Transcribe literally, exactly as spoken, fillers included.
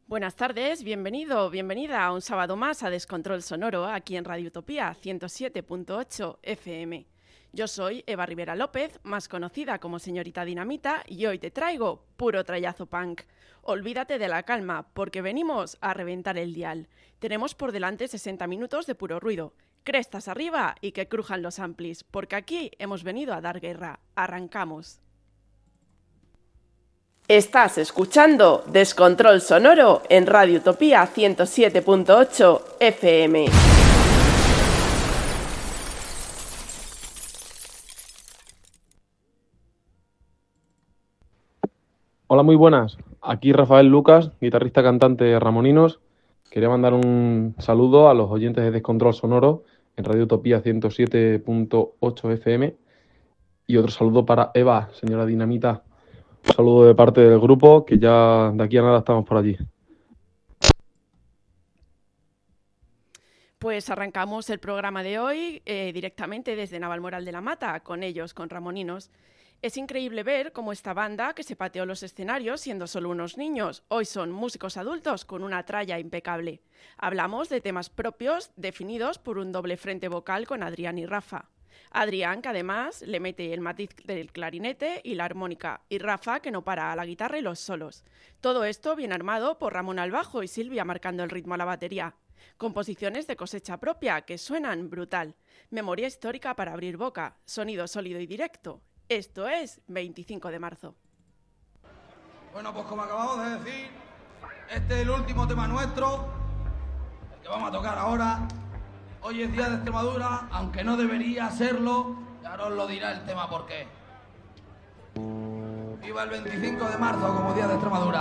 Buenas tardes, bienvenido, bienvenida a un sábado más a Descontrol Sonoro aquí en Radio Utopía ciento siete punto ocho F M. Yo soy Eva Rivera López, más conocida como Señorita Dinamita, y hoy te traigo puro trayazo punk. Olvídate de la calma, porque venimos a reventar el dial. Tenemos por delante sesenta minutos de puro ruido. Crestas arriba y que crujan los amplis, porque aquí hemos venido a dar guerra. Arrancamos. Estás escuchando Descontrol Sonoro en Radio Utopía ciento siete punto ocho F M. Hola, muy buenas. Aquí Rafael Lucas, guitarrista cantante de Ramoninos. Quería mandar un saludo a los oyentes de Descontrol Sonoro en Radio Utopía ciento siete punto ocho F M y otro saludo para Eva, señora Dinamita. Un saludo de parte del grupo, que ya de aquí a nada estamos por allí. Pues arrancamos el programa de hoy eh, directamente desde Navalmoral de la Mata, con ellos, con Ramoninos. Es increíble ver cómo esta banda, que se pateó los escenarios siendo solo unos niños, hoy son músicos adultos con una tralla impecable. Hablamos de temas propios definidos por un doble frente vocal con Adrián y Rafa. Adrián, que además le mete el matiz del clarinete y la armónica, y Rafa, que no para a la guitarra y los solos. Todo esto bien armado por Ramón al bajo y Silvia marcando el ritmo a la batería. Composiciones de cosecha propia que suenan brutal. Memoria histórica para abrir boca. Sonido sólido y directo. Esto es veinticinco de marzo. Bueno, pues como acabamos de decir, este es el último tema nuestro, el que vamos a tocar ahora. Hoy es día de Extremadura, aunque no debería serlo, y ahora os lo dirá el tema por qué. Viva el veinticinco de marzo como día de Extremadura.